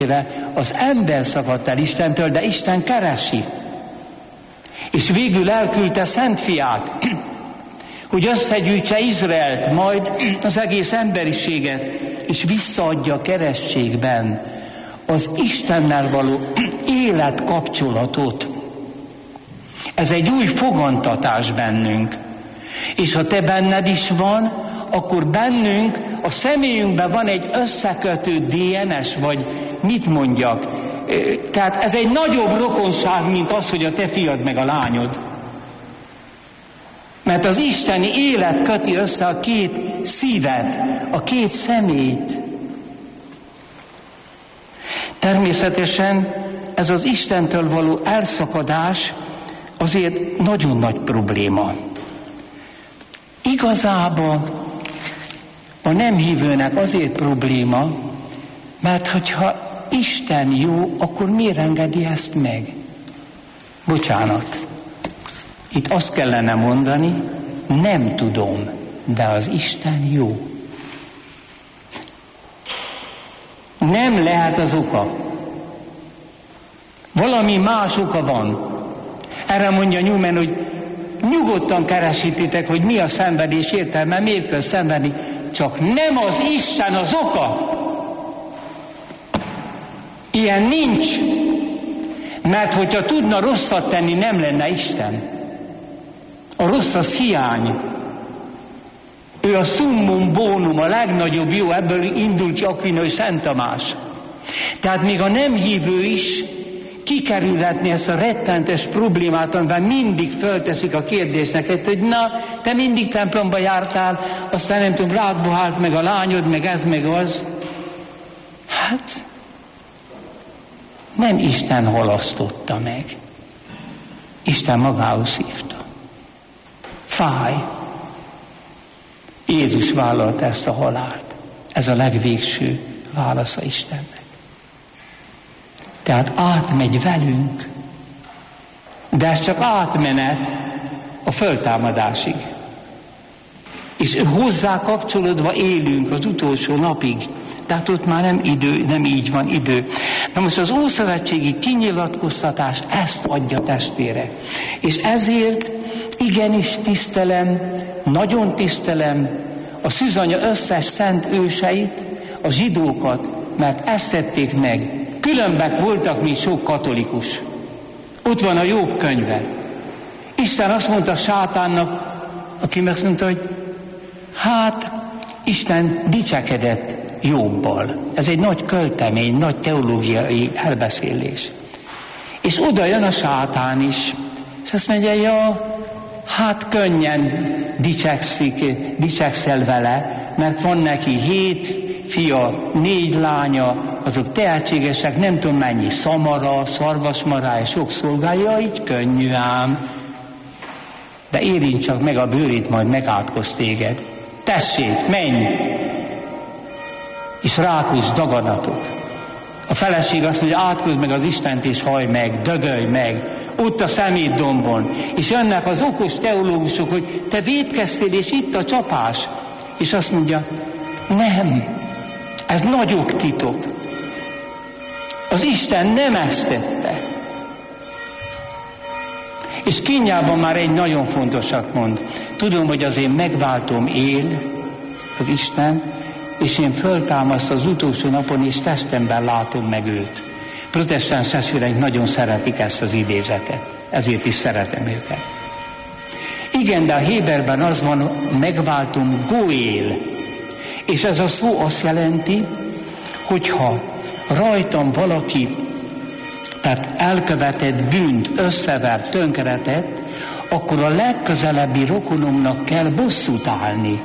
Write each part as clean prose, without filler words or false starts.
az ember szakadt el Istentől, de Isten keresi. És végül elküldte Szent Fiát, hogy összegyűjtse Izraelt, majd az egész emberiséget, és visszaadja a keresztségben az Istennel való életkapcsolatot. Ez egy új fogantatás bennünk. És ha te benned is van, akkor bennünk, a személyünkben van egy összekötő DNS, vagy mit mondjak. Tehát ez egy nagyobb rokonság, mint az, hogy a te fiad meg a lányod. Mert az isteni élet köti össze a két szívet, a két személyt. Természetesen ez az Istentől való elszakadás azért nagyon nagy probléma. Igazából a nem hívőnek azért probléma, mert hogyha Isten jó, akkor miért engedi ezt meg? Bocsánat. Itt azt kellene mondani, nem tudom, de az Isten jó. Nem lehet az oka. Valami más oka van. Erre mondja Newman, hogy nyugodtan keresítitek, hogy mi a szenvedés értelme, miért kell szenvedni, csak nem az Isten az oka. Ilyen nincs. Mert hogyha tudna rosszat tenni, nem lenne Isten. A rossz az hiány. Ő a summum bonum, a legnagyobb jó, ebből indult ki Aquino és Szent Tamás. Tehát még a nem hívő is kikerülhetni ezt a rettentes problémát, amiben mindig fölteszik a kérdésnek, hogy na, te mindig templomba jártál, aztán nem tudom, rád bohált meg a lányod, meg ez, meg az. Hát, nem Isten halasztotta meg. Isten magához hívta. Fáj. Jézus vállalta ezt a halált. Ez a legvégső válasza Istennek. Tehát átmegy velünk, de ez csak átmenet a föltámadásig. És hozzá kapcsolódva élünk az utolsó napig, tehát ott már nem így van idő. Na most az ószövetségi kinyilatkoztatás ezt adja, testvérek. És ezért igenis tisztelem, nagyon tisztelem a szűzanya összes szent őseit, a zsidókat, mert ezt tették meg. Különbek voltak, mint sok katolikus. Ott van a Jobb könyve. Isten azt mondta Sátánnak, aki meg azt mondta, hogy hát Isten dicsekedett Jobbal. Ez egy nagy költemény, nagy teológiai elbeszélés. És oda jön a Sátán is. És azt mondja, ja, hát könnyen dicsekszel vele, mert van neki 7 fia, 4 lánya, azok tehetségesek, nem tudom mennyi szamara, szarvasmarája, sok szolgája, így könnyű ám. De érint csak meg a bőrét, majd megátkoz téged. Tessék, menj! És rákúsz daganatot. A feleség azt mondja, átkozd meg az Istent és hajj meg, dögölj meg, ott a szemétdombon. És jönnek az okos teológusok, hogy te vétkeztél, és itt a csapás. És azt mondja, nem, ez nagy oktitok. Az Isten nem ezt tette. És Kínjában már egy nagyon fontosat mond. Tudom, hogy az én megváltom él, az Isten, és én föltámaszt az utolsó napon, és testemben látom meg őt. Protestáns testvéreink nagyon szeretik ezt az idézetet, ezért is szeretem őket. Igen, de a Héberben az van, megváltom goél, és ez a szó azt jelenti, hogyha rajtam valaki, tehát elkövetett bűnt, összevert, tönkretett, akkor a legközelebbi rokonomnak kell bosszút állni.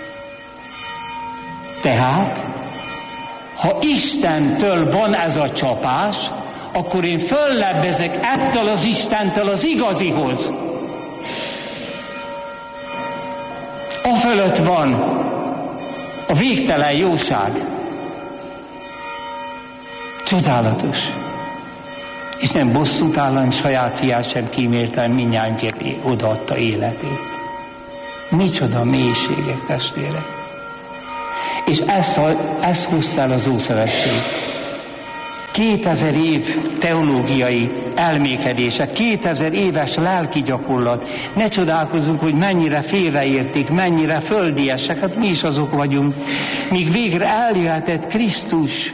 Tehát, ha Istentől van ez a csapás, akkor én föllebbezek ettől az Istentől az igazihoz. Afölött van a végtelen jóság. Csodálatos. És nem bosszút áll, hanem saját fiát sem kímélte, mindnyájunkért odaadta életét. Micsoda mélységek, testvérek. És ezt hozta el az Ószövetség. 2000 év teológiai elmékedése, 2000 éves lelki gyakorlat. Ne csodálkozunk, hogy mennyire félreértik, mennyire földiesek, hát mi is azok vagyunk. Míg végre eljöhetett Krisztus,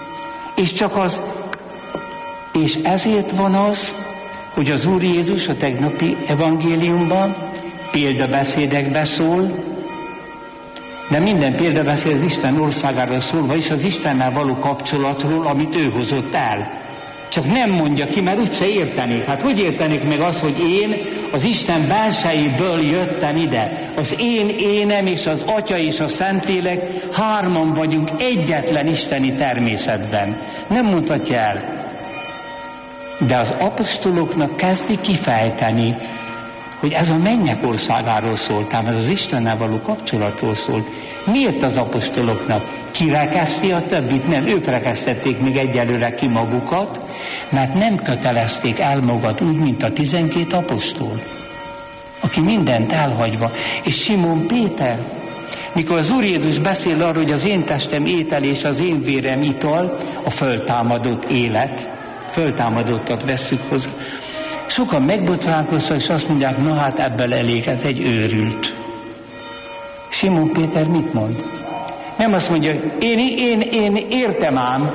és ezért van az, hogy az Úr Jézus a tegnapi evangéliumban példabeszédekbe szól, de minden példabeszéd az Isten országáról szól, vagyis az Istennel való kapcsolatról, amit ő hozott el. Csak nem mondja ki, mert úgyse értenék. Hát hogy értenék meg azt, hogy én az Isten bensejéből jöttem ide? Az én énem és az Atya és a Szentlélek hárman vagyunk egyetlen isteni természetben. Nem mondhatja el. De az apostoloknak kezdi kifejteni, hogy ez a mennyek országáról szólt, ám ez az Istennel való kapcsolatról szólt. Miért az apostoloknak? Kirekeszti a többit? Nem, ők rekesztették még egyelőre ki magukat, mert nem kötelezték el magad úgy, mint a 12 apostol, aki mindent elhagyva. És Simon Péter, mikor az Úr Jézus beszél arról, hogy az én testem étel és az én vérem ital, a föltámadott élet, föltámadottat vesszük hozzá, sokan megbotránkoztak, és azt mondják, na hát ebből elég, ez egy őrült. Simon Péter mit mond? Nem azt mondja, hogy én értem ám.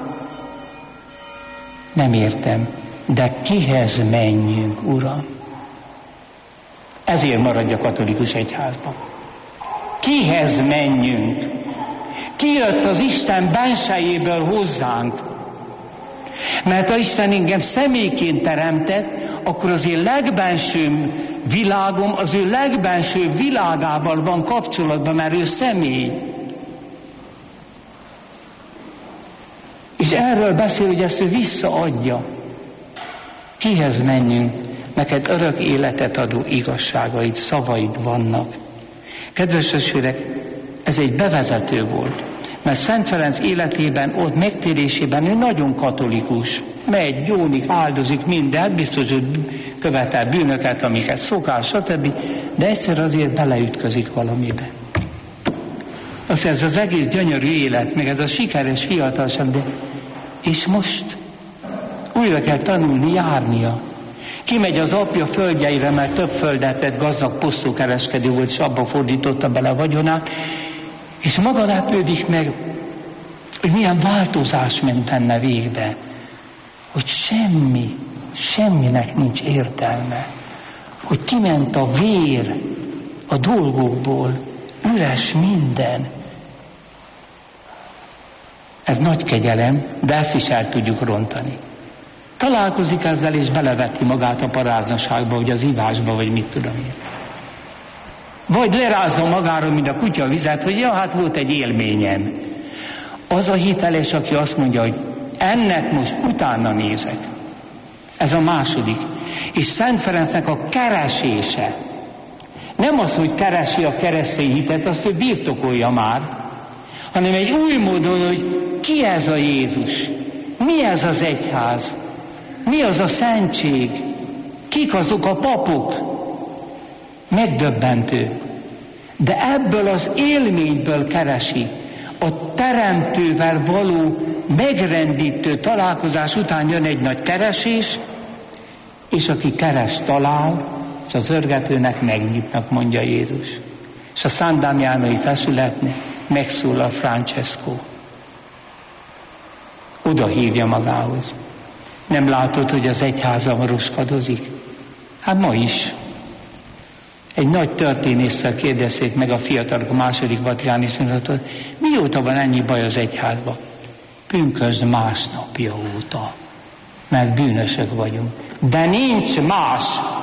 Nem értem, de kihez menjünk, Uram? Ezért maradj a katolikus egyházban. Kihez menjünk? Ki jött az Isten bensejéből hozzánk? Mert ha Isten engem személyként teremtett, akkor az én legbensőbb világom az ő legbensőbb világával van kapcsolatban, mert ő személy. És erről beszél, hogy ezt ő visszaadja. Kihez menjünk? Neked örök életet adó igazságaid, szavaid vannak. Kedves testvérek, ez egy bevezető volt. Mert Szent Ferenc életében, ott megtérésében ő nagyon katolikus. Megy, gyónik, áldozik mindent, biztos, hogy követel bűnöket, amiket szokás, stb. De egyszer azért beleütközik valamibe. Azt ez az egész gyönyörű élet, meg ez a sikeres fiatalság, de és most újra kell tanulni, járnia. Kimegy az apja földjeire, mert több földet vett, gazdag posztókereskedő volt, és abba fordította bele a vagyonát, és maga lepődik meg, hogy milyen változás ment benne végbe, hogy semminek nincs értelme, hogy kiment a vér a dolgokból, üres minden. Ez nagy kegyelem, de ezt is el tudjuk rontani. Találkozik ezzel, és beleveti magát a paráznaságba, vagy az ivásba, vagy mit tudom én. Vagy lerázza magáról, mint a kutya vizet, hogy ja, hát volt egy élményem. Az a hiteles, aki azt mondja, hogy ennek most utána nézek. Ez a második. És Szent Ferencnek a keresése. Nem az, hogy keresi a keresztény hitet, azt ő birtokolja már, hanem egy új módon, hogy ki ez a Jézus? Mi ez az egyház? Mi az a szentség? Kik azok a papok? Megdöbbentő. De ebből az élményből keresi, a teremtővel való megrendítő találkozás után jön egy nagy keresés, és aki keres, talál, és az örgetőnek megnyitnak, mondja Jézus. És a San Damianoi feszületnek megszólal Francesco. Oda hívja magához. Nem látod, hogy az egyházam roskadozik? Hát ma is. Egy nagy történésszel kérdezték meg a fiatalok a második vatikáni szünetet, mióta van ennyi baj az egyházban? Pünkösd másnapja óta, mert bűnösök vagyunk. De nincs más.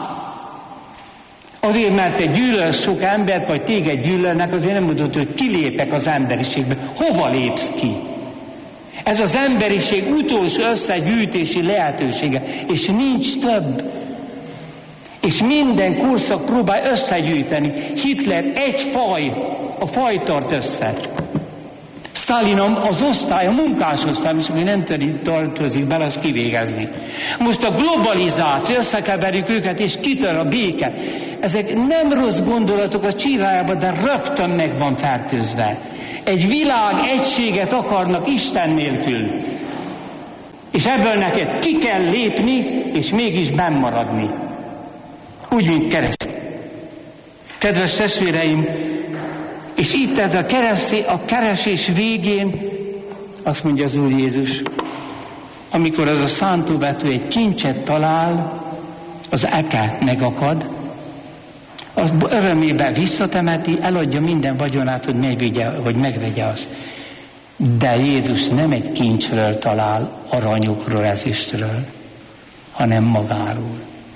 Azért, mert te gyűlölsz sok embert, vagy téged gyűlölnek, azért nem mondod, hogy kilépek az emberiségbe. Hova lépsz ki? Ez az emberiség utolsó összegyűjtési lehetősége, és nincs több. És minden korszak próbál összegyűjteni. Hitler egy faj, a faj tart össze. Sztálin az osztály, a munkásosztály, és aki nem tartozik bele, az kivégezni. Most a globalizáció, összekeverjük őket, és kitör a béke. Ezek nem rossz gondolatok a csirájában, de rögtön meg van fertőzve. Egy világ egységet akarnak Isten nélkül. És ebből neked ki kell lépni, és mégis benn maradni. Úgy, mint kereszt. Kedves testvéreim, és itt ez a keresés végén azt mondja az Úr Jézus, amikor az a szántóvető egy kincset talál, az eke megakad, az örömében visszatemeti, eladja minden vagyonát, hogy megvegye azt. De Jézus nem egy kincsről talál, aranyokról, ezüstről, hanem magáról.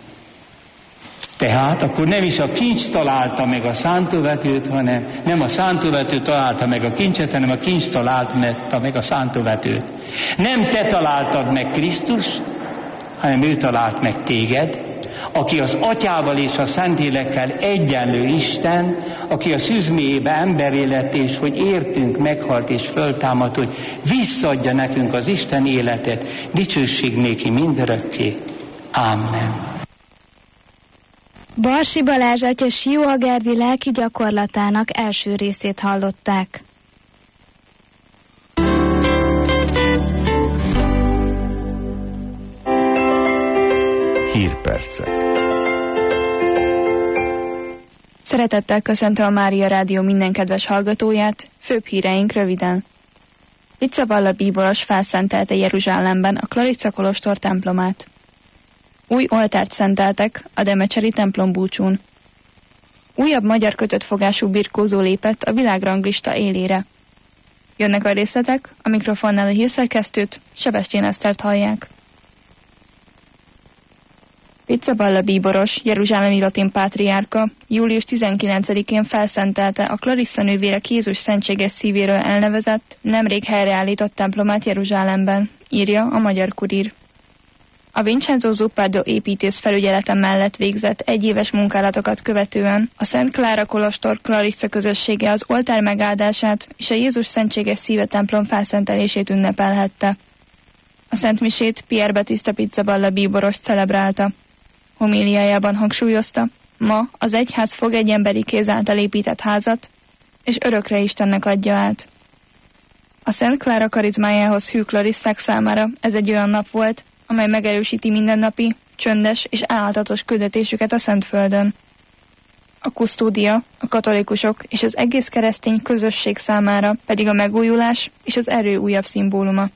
Tehát akkor nem is a kincs találta meg a szántóvetőt, hanem nem a szántóvető találta meg a kincset, hanem a kincs találta meg a szántóvetőt. Nem te találtad meg Krisztust, hanem ő talált meg téged, aki az Atyával és a Szentlélekkel egyenlő Isten, aki a szűzmélyébe emberé lett, és hogy értünk, meghalt és föltámadt, hogy visszaadja nekünk az Isten életet, dicsőség néki mindörökké. Amen. Barsi Balázs atya Sióhagerdi lelki gyakorlatának első részét hallották. Hírpercek. Szeretettel köszöntöm a Mária Rádió minden kedves hallgatóját, főbb híreink röviden. Pizzaballa bíboros felszentelte Jeruzsálemben a Klarica kolostor templomát. Új oltárt szenteltek a Demecseri templom búcsún. Újabb magyar kötött fogású birkózó lépett a világranglista élére. Jönnek a részletek, a mikrofonnál a hírszerkesztőt, Sebestyén Esztert hallják. Pizzaballa bíboros, jeruzsálemi latin pátriárka július 19-én felszentelte a Clarissa nővérek Jézus szentséges szívéről elnevezett, nemrég helyreállított templomát Jeruzsálemben, írja a Magyar Kurír. A Vincenzo Zuppardo építész felügyelete mellett végzett egyéves munkálatokat követően a Szent Klára kolostor Clarissa közössége az oltár megáldását és a Jézus szentséges szíve templom felszentelését ünnepelhette. A szentmisét Pierre Battista Pizzaballa bíboros celebrálta. Homíliájában hangsúlyozta, ma az egyház fog egy emberi kéz által épített házat, és örökre Istennek adja át. A Szent Klára karizmájához hű klarisszák számára ez egy olyan nap volt, amely megerősíti mindennapi, csöndes és álhatatos küldetésüket a Szentföldön. A kusztódia, a katolikusok és az egész keresztény közösség számára pedig a megújulás és az erő újabb szimbóluma.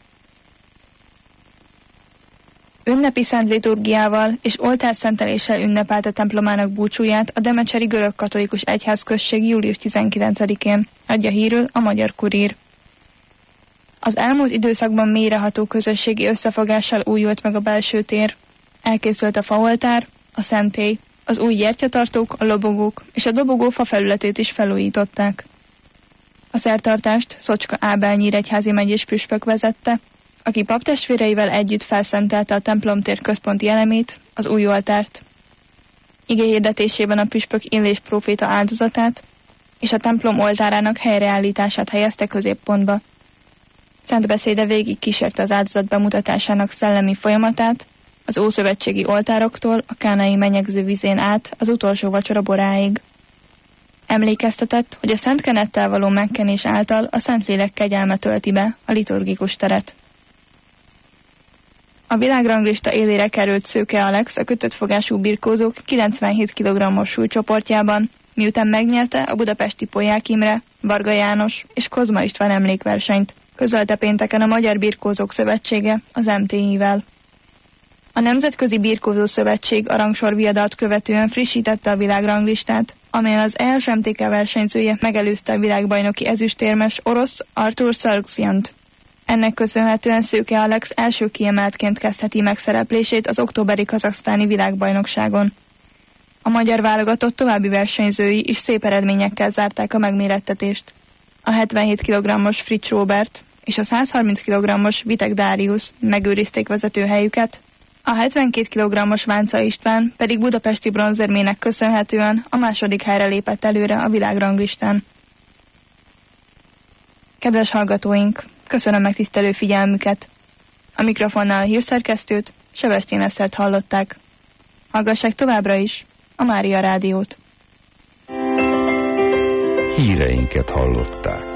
Ünnepi szent liturgiával és oltárszenteléssel ünnepelte templomának búcsúját a Demecseri görög-katolikus egyházközség július 19-én, adja hírül a Magyar Kurír. Az elmúlt időszakban mélyreható közösségi összefogással újult meg a belső tér. Elkészült a faoltár, a szentély, az új gyertyatartók, a lobogók és a dobogó fafelületét is felújították. A szertartást Szocska Ábel nyíregyházi megyés püspök vezette, aki paptestvéreivel együtt felszentelte a templomtér központi elemét, az új oltárt. Igehirdetésében a püspök Illés próféta áldozatát és a templom oltárának helyreállítását helyezte középpontba. Szent beszéde végig kísérte az áldozat bemutatásának szellemi folyamatát, az ószövetségi oltároktól a kánai menyegző vizén át az utolsó vacsora boráig. Emlékeztetett, hogy a szent kenettel való megkenés által a Szentlélek kegyelme tölti be a liturgikus teret. A világranglista élére került Szőke Alex a kötött fogású birkózók 97 kg-os súlycsoportjában, miután megnyerte a budapesti Polyák Imre, Varga János és Kozma István emlékversenyt, közölte pénteken a Magyar Birkózók Szövetsége az MTI-vel. A Nemzetközi Birkózó Szövetség a rangsorviadalt követően frissítette a világranglistát, amelyen az ELSMTK versenyzője megelőzte a világbajnoki ezüstérmes orosz Artur Sargsjant. Ennek köszönhetően Szőke Alex első kiemeltként kezdheti megszereplését az októberi kazaksztáni világbajnokságon. A magyar válogatott további versenyzői is szép eredményekkel zárták a megmérettetést. A 77 kg-os Fritz Robert és a 130 kg-os Vitek Dáriusz megőrizték vezetőhelyüket, a 72 kg-os Vánca István pedig budapesti bronzérmének köszönhetően a második helyre lépett előre a világranglistán. Kedves hallgatóink, köszönöm megtisztelő figyelmüket! A mikrofonnál a hírszerkesztőt, Sebestyén Esztert hallották. Hallgassák továbbra is a Mária Rádiót. Híreinket hallották.